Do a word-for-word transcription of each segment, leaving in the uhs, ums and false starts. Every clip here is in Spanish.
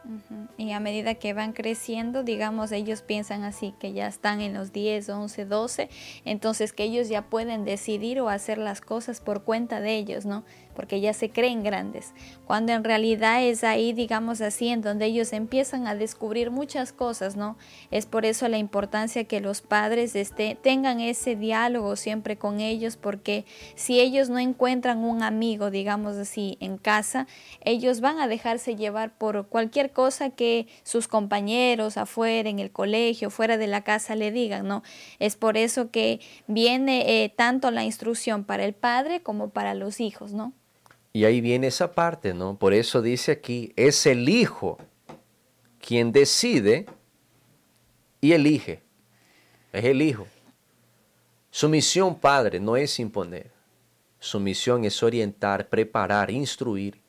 Uh-huh. Y a medida que van creciendo, digamos, ellos piensan así, que ya están en los diez, once, doce, entonces que ellos ya pueden decidir o hacer las cosas por cuenta de ellos, ¿no? Porque ya se creen grandes, cuando en realidad es ahí, digamos así, en donde ellos empiezan a descubrir muchas cosas, ¿no? Es por eso la importancia que los padres este, tengan ese diálogo siempre con ellos, porque si ellos no encuentran un amigo, digamos así, en casa, ellos van a dejarse llevar por cualquier cosa que sus compañeros afuera, en el colegio, fuera de la casa le digan, ¿no? Es por eso que viene eh, tanto la instrucción para el padre como para los hijos, ¿no? Y ahí viene esa parte, ¿no? Por eso dice aquí, es el hijo quien decide y elige. Es el hijo. Su misión, padre, no es imponer. Su misión es orientar, preparar, instruir,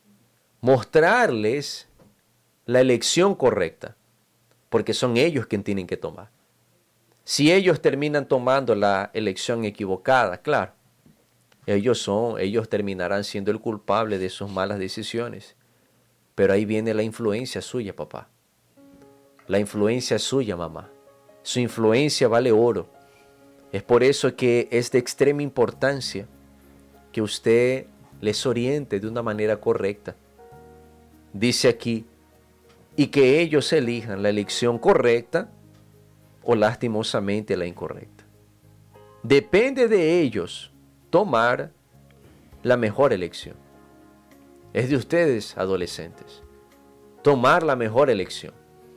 mostrarles la elección correcta, porque son ellos quienes tienen que tomar. Si ellos terminan tomando la elección equivocada, claro, ellos son, ellos terminarán siendo el culpable de sus malas decisiones. Pero ahí viene la influencia suya, papá. La influencia suya, mamá. Su influencia vale oro. Es por eso que es de extrema importancia que usted les oriente de una manera correcta. Dice aquí, y que ellos elijan la elección correcta o lastimosamente la incorrecta. Depende de ellos tomar la mejor elección. Es de ustedes, adolescentes, tomar la mejor elección.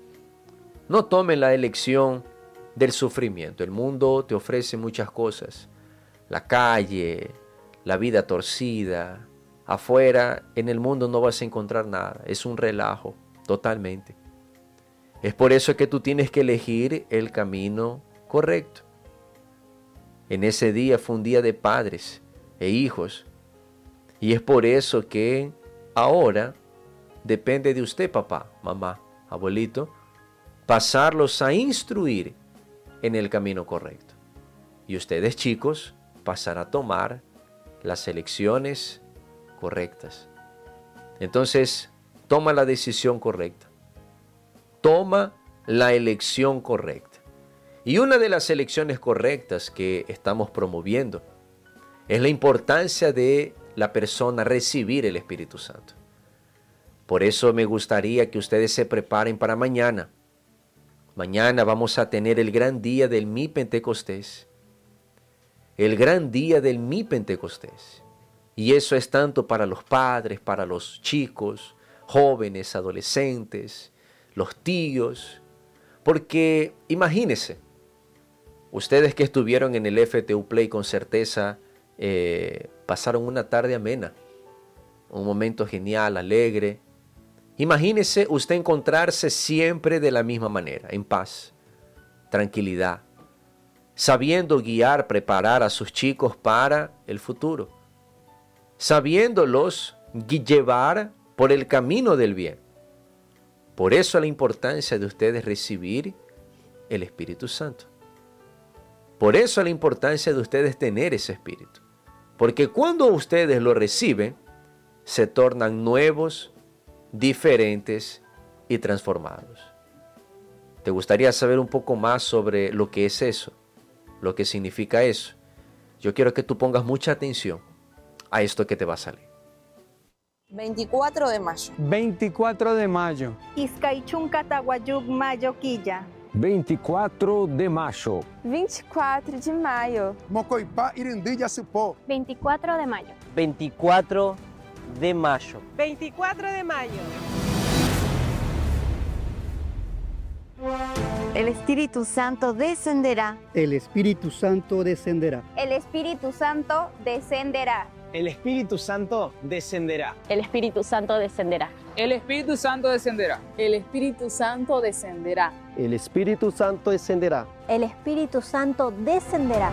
No tomen la elección del sufrimiento. El mundo te ofrece muchas cosas. La calle, la vida torcida. Afuera, en el mundo no vas a encontrar nada. Es un relajo, totalmente. Es por eso que tú tienes que elegir el camino correcto. En ese día fue un día de padres e hijos. Y es por eso que ahora depende de usted, papá, mamá, abuelito, pasarlos a instruir en el camino correcto. Y ustedes, chicos, pasar a tomar las elecciones correctas. Entonces, toma la decisión correcta. Toma la elección correcta. Y una de las elecciones correctas que estamos promoviendo es la importancia de la persona recibir el Espíritu Santo. Por eso me gustaría que ustedes se preparen para mañana. Mañana vamos a tener el gran día del Mi Pentecostés. El gran día del Mi Pentecostés. Y eso es tanto para los padres, para los chicos, jóvenes, adolescentes, los tíos. Porque imagínense, ustedes que estuvieron en el F T U Play con certeza eh, pasaron una tarde amena, un momento genial, alegre. Imagínese usted encontrarse siempre de la misma manera, en paz, tranquilidad, sabiendo guiar, preparar a sus chicos para el futuro, sabiéndolos llevar por el camino del bien. Por eso la importancia de ustedes recibir el Espíritu Santo. Por eso la importancia de ustedes tener ese Espíritu. Porque cuando ustedes lo reciben, se tornan nuevos, diferentes y transformados. ¿Te gustaría saber un poco más sobre lo que es eso? Lo que significa eso. Yo quiero que tú pongas mucha atención a esto que te va a salir. veinticuatro de mayo. veinticuatro de mayo. Iskaichunkataguayuk mayo quilla. veinticuatro de mayo. vinte e quatro de maio. Mocoipá Irindi Yacipó. veinticuatro de mayo. veinticuatro de mayo. veinticuatro de mayo. El Espíritu Santo descenderá. El Espíritu Santo descenderá. El Espíritu Santo descenderá. El Espíritu Santo descenderá. El Espíritu Santo descenderá. El Espíritu Santo descenderá. El Espíritu Santo descenderá. El Espíritu Santo descenderá. El Espíritu Santo descenderá.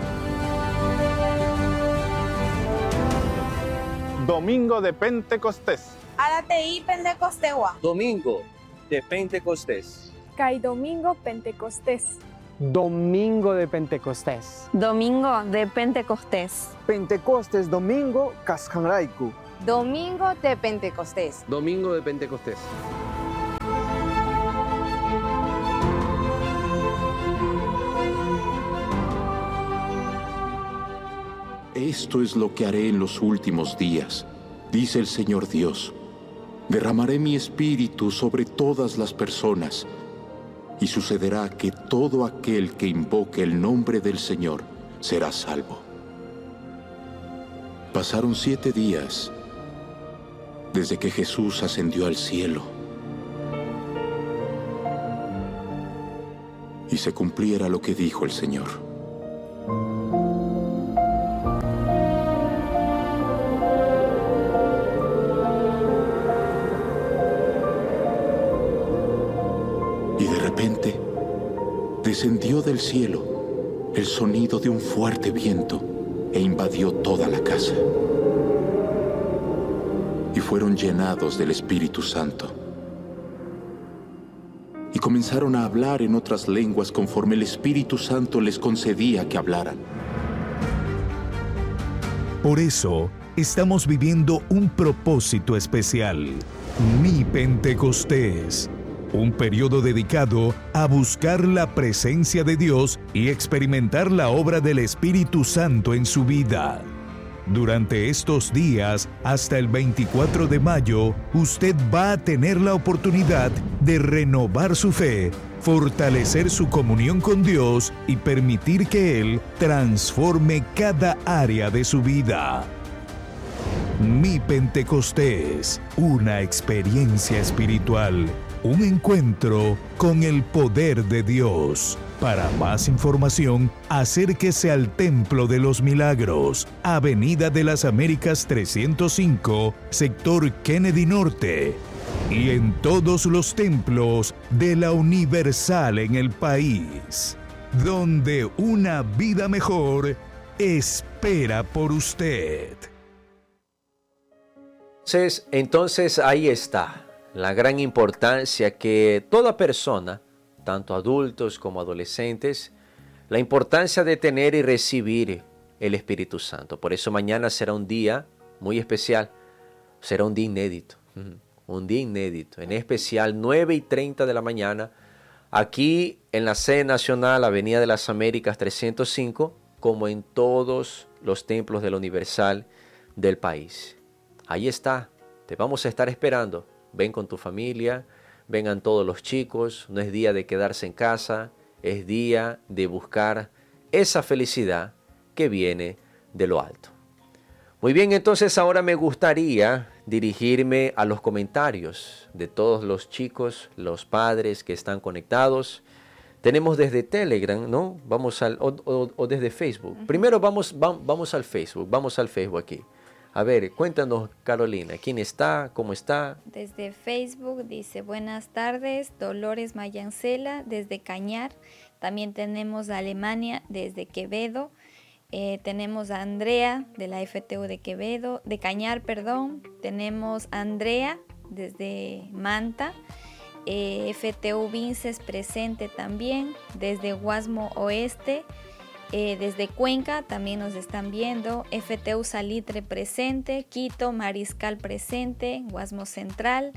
Domingo de Pentecostés. Aratei Pentecostewa. Domingo de Pentecostés. Cai Domingo Pentecostés. Domingo de Pentecostés. Domingo de Pentecostés. Pentecostés domingo Cascanraiku. Domingo de Pentecostés. Domingo de Pentecostés. esto es lo que haré en los últimos días, dice el Señor Dios. Derramaré mi espíritu sobre todas las personas, y sucederá que todo aquel que invoque el nombre del Señor será salvo. Pasaron siete días desde que Jesús ascendió al cielo y se cumpliera lo que dijo el Señor. Y de repente descendió del cielo el sonido de un fuerte viento e invadió toda la casa. Y fueron llenados del Espíritu Santo. Y comenzaron a hablar en otras lenguas conforme el Espíritu Santo les concedía que hablaran. Por eso, estamos viviendo un propósito especial, Mi Pentecostés. Un periodo dedicado a buscar la presencia de Dios y experimentar la obra del Espíritu Santo en su vida. Durante estos días, hasta el veinticuatro de mayo, usted va a tener la oportunidad de renovar su fe, fortalecer su comunión con Dios y permitir que Él transforme cada área de su vida. Mi Pentecostés, una experiencia espiritual. Un encuentro con el poder de Dios. Para más información, acérquese al Templo de los Milagros, Avenida de las Américas trescientos cinco, sector Kennedy Norte, y en todos los templos de la Universal en el país, donde una vida mejor espera por usted. Entonces, entonces ahí está. La gran importancia que toda persona, tanto adultos como adolescentes, la importancia de tener y recibir el Espíritu Santo. Por eso mañana será un día muy especial, será un día inédito, un día inédito, en especial nueve y treinta de la mañana, aquí en la sede nacional, Avenida de las Américas trescientos cinco, como en todos los templos de la Universal del país. Ahí está, te vamos a estar esperando. Ven con tu familia, vengan todos los chicos, no es día de quedarse en casa, es día de buscar esa felicidad que viene de lo alto. Muy bien, entonces ahora me gustaría dirigirme a los comentarios de todos los chicos, los padres que están conectados. Tenemos desde Telegram, ¿no? Vamos al, o, o, o desde Facebook. Uh-huh. Primero vamos, va, vamos al Facebook, vamos al Facebook aquí. A ver, cuéntanos, Carolina, ¿quién está? ¿Cómo está? Desde Facebook dice, buenas tardes, Dolores Mayancela, desde Cañar. También tenemos a Alemania, desde Quevedo. Eh, tenemos a Andrea, de la F T U de Quevedo, de Cañar, perdón. Tenemos a Andrea, desde Manta. Eh, F T U Vinces presente también, desde Guasmo Oeste. Eh, desde Cuenca también nos están viendo, F T U Salitre presente, Quito, Mariscal presente, Guasmo Central,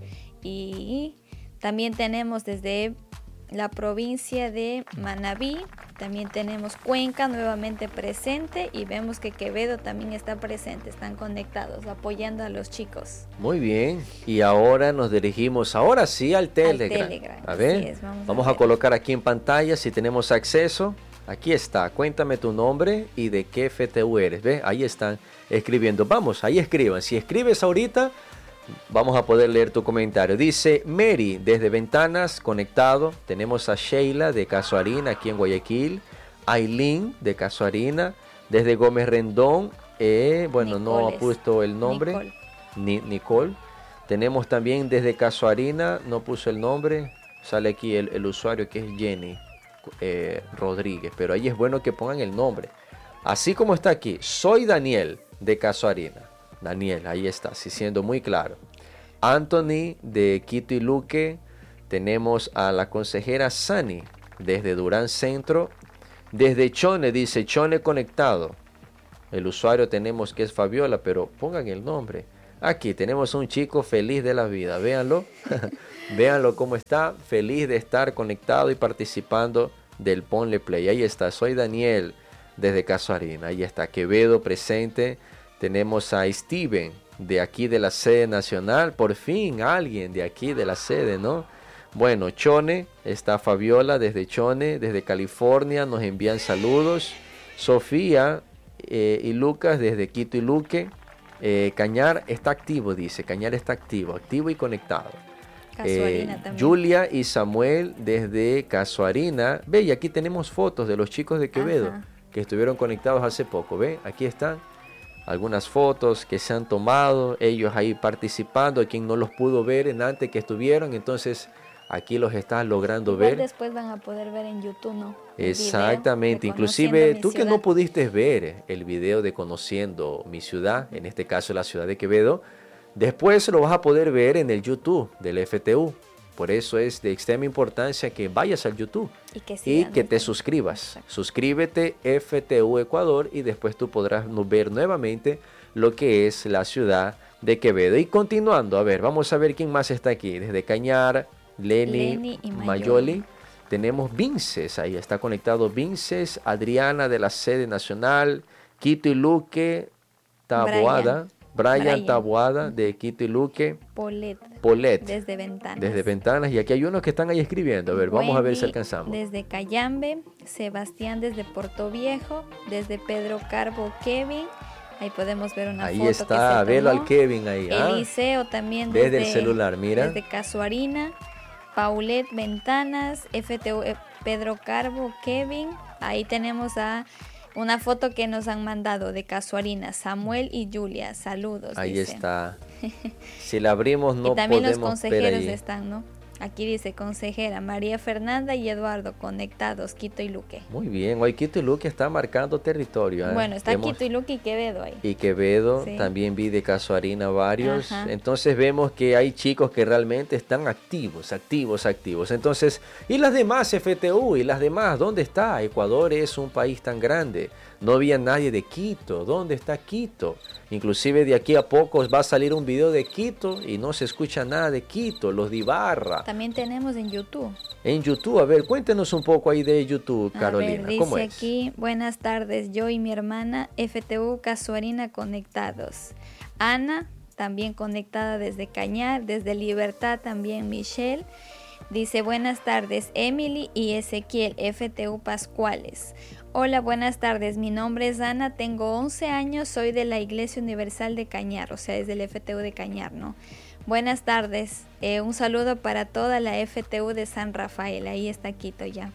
y también tenemos desde la provincia de Manabí, también tenemos Cuenca nuevamente presente, y vemos que Quevedo también está presente, están conectados, apoyando a los chicos. Muy bien, y ahora nos dirigimos ahora sí al Telegram. Al Telegram. A ver, es, vamos, vamos a, a colocar aquí en pantalla si tenemos acceso. Aquí está, cuéntame tu nombre y de qué F T U eres. ¿Ves? Ahí están escribiendo. Vamos, ahí escriban. Si escribes ahorita, vamos a poder leer tu comentario. Dice Mary, desde Ventanas, conectado. Tenemos a Sheila de Casuarina, aquí en Guayaquil. Aileen de Casuarina. Desde Gómez Rendón, eh, bueno, Nicoles. No ha puesto el nombre. Nicole. Ni, Nicole. Tenemos también desde Casuarina, no puso el nombre. Sale aquí el, el usuario que es Jenny. Eh, Rodríguez, pero ahí es bueno que pongan el nombre, así como está aquí. Soy Daniel de Casuarina. Daniel, ahí está, sí, siendo muy claro. Anthony de Quito y Luque. Tenemos a la consejera Sani desde Durán Centro. Desde Chone, dice Chone conectado. El usuario tenemos que es Fabiola, pero pongan el nombre. Aquí tenemos un chico feliz de la vida, véanlo. Véanlo cómo está, feliz de estar conectado y participando del Ponle Play. Ahí está, soy Daniel. desde Casuarina. Ahí está Quevedo presente. Tenemos a Steven de aquí de la sede nacional. Por fin alguien de aquí de la sede, ¿no? Bueno, Chone, está Fabiola desde Chone, desde California, nos envían saludos. Sofía eh, y Lucas desde Quito y Luque. Eh, Cañar está activo, dice. Cañar está activo, activo y conectado. Casuarina Eh, también. Julia y Samuel desde Casuarina. Ve, y aquí tenemos fotos de los chicos de Quevedo. Ajá. Que estuvieron conectados hace poco. Ve, aquí están algunas fotos que se han tomado, ellos ahí participando, quien no los pudo ver en antes que estuvieron, entonces aquí los estás logrando Igual ver. Después van a poder ver en YouTube, ¿no? El Exactamente, inclusive tú que no pudiste ver el video de Conociendo mi ciudad, en este caso la ciudad de Quevedo, después lo vas a poder ver en el YouTube del F T U. Por eso es de extrema importancia que vayas al YouTube y que, y que te suscribas. Exacto. Suscríbete F T U Ecuador y después tú podrás ver nuevamente lo que es la ciudad de Quevedo. Y continuando, a ver, vamos a ver quién más está aquí. Desde Cañar, Lenny, Lenny y Mayoli. Mayoli. Tenemos Vinces, ahí está conectado Vinces, Adriana de la sede nacional, Quito y Luque, Taboada. Brian. Brian, Brian Taboada de Quito y Luque. Polet. Polet. Desde Ventanas. Desde Ventanas. Y aquí hay unos que están ahí escribiendo. A ver, Wendy, vamos a ver si alcanzamos. Desde Cayambe. Sebastián desde Portoviejo. Desde Pedro Carbo, Kevin. Ahí podemos ver una ahí foto está, que se tomó. Velo al Kevin ahí. Eliseo ah, también desde, desde el celular, mira. Desde Casuarina. Paulet Ventanas. F T U Pedro Carbo, Kevin. Ahí tenemos a... una foto que nos han mandado de Casuarina, Samuel y Julia. Saludos. Ahí dice. Está. Si la abrimos no podemos ver. Y también los consejeros ahí. están, ¿no? Aquí dice consejera María Fernanda y Eduardo conectados, Quito y Luque. Muy bien, hoy Quito y Luque está marcando territorio. ¿eh? Bueno, está Hemos... Quito y Luque y Quevedo ahí. Y Quevedo, sí. También vi de Casuarina varios. Ajá. Entonces vemos que hay chicos que realmente están activos, activos, activos. Entonces, ¿y las demás F T U? ¿Y las demás? ¿Dónde está? Ecuador es un país tan grande. No había nadie de Quito. ¿Dónde está Quito? Inclusive de aquí a poco va a salir un video de Quito y no se escucha nada de Quito, los de Ibarra. También tenemos en YouTube. En YouTube, a ver, cuéntenos un poco ahí de YouTube, Carolina. A ver, dice ¿Cómo es? Aquí, buenas tardes, yo y mi hermana F T U Casuarina conectados. Ana, también conectada desde Cañar, desde Libertad también Michelle. Dice, buenas tardes, Emily y Ezequiel, F T U Pascuales. Hola, buenas tardes, mi nombre es Ana, tengo once años, soy de la Iglesia Universal de Cañar, o sea, es del F T U de Cañar, ¿no? Buenas tardes, eh, un saludo para toda la F T U de San Rafael, ahí está Quito ya.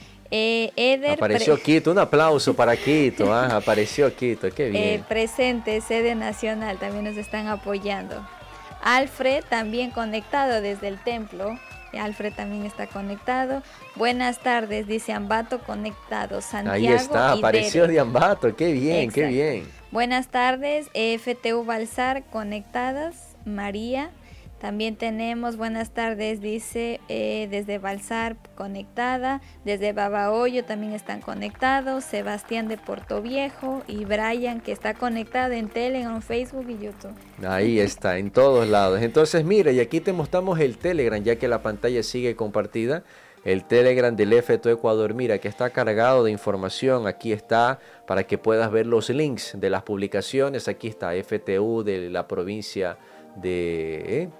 Eh, Eder apareció Quito, un aplauso para Quito, ¿eh? Apareció Quito, qué bien. Eh, presente, sede nacional, también nos están apoyando. Alfred, también conectado desde el templo. Alfred también está conectado. Buenas tardes, dice Ambato conectado. Santiago. Ahí está, apareció de Ambato, qué bien, Exacto. Qué bien. Buenas tardes, F T U Balsar conectadas. María. También tenemos buenas tardes, dice eh, desde Balsar conectada. Desde Babahoyo también están conectados. Sebastián de Portoviejo y Brian que está conectado en Telegram, Facebook y YouTube. Ahí está, en todos lados. Entonces mire, y aquí te mostramos el Telegram, ya que la pantalla sigue compartida. El Telegram del F T U Ecuador, mira que está cargado de información. Aquí está para que puedas ver los links de las publicaciones. Aquí está F T U de la provincia de... ¿eh?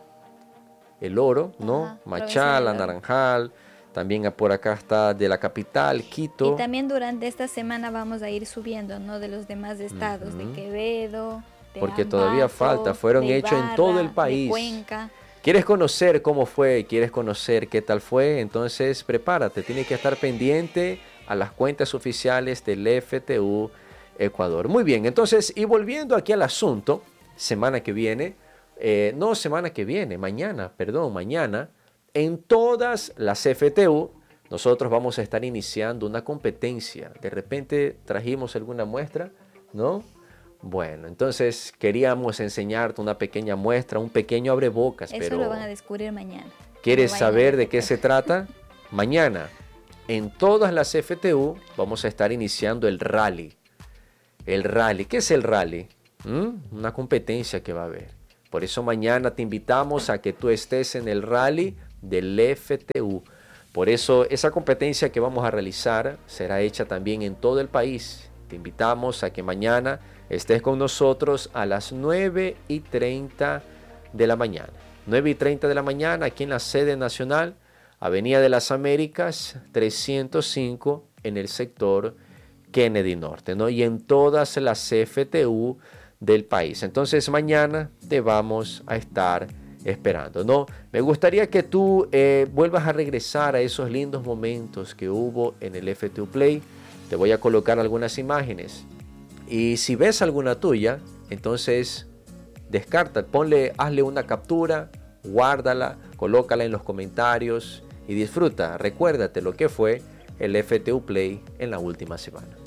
El Oro, ¿no? Ajá, Machala, Naranjal, también por acá está de la capital, Quito. Y también durante esta semana vamos a ir subiendo, ¿no? De los demás estados, uh-huh. de Quevedo, de Porque Ambato, todavía falta, fueron hechos en todo el país. De Cuenca. ¿Quieres conocer cómo fue? ¿Quieres conocer qué tal fue? Entonces prepárate, tienes que estar pendiente a las cuentas oficiales del F T U Ecuador. Muy bien, entonces, y volviendo aquí al asunto, semana que viene, Eh, no semana que viene, mañana, perdón, mañana, en todas las F T U, nosotros vamos a estar iniciando una competencia. De repente trajimos alguna muestra, ¿no? Bueno, entonces queríamos enseñarte una pequeña muestra, un pequeño abrebocas. Eso pero lo van a descubrir mañana. ¿Quieres saber de qué se trata? Mañana, en todas las F T U, vamos a estar iniciando el rally. El rally, ¿qué es el rally? ¿Mm? Una competencia que va a haber. Por eso mañana te invitamos a que tú estés en el rally del F T U. Por eso esa competencia que vamos a realizar será hecha también en todo el país. Te invitamos a que mañana estés con nosotros a las nueve y treinta de la mañana. nueve y treinta de la mañana aquí en la sede nacional, Avenida de las Américas, trescientos cinco, en el sector Kennedy Norte, ¿no? Y en todas las C F T U del país. Entonces mañana te vamos a estar esperando, ¿no? Me gustaría que tú eh, vuelvas a regresar a esos lindos momentos que hubo en el F T U Play. Te voy a colocar algunas imágenes. Y si ves alguna tuya, entonces descarta, ponle, hazle una captura, guárdala, colócala en los comentarios y disfruta. Recuérdate lo que fue el F T U Play en la última semana.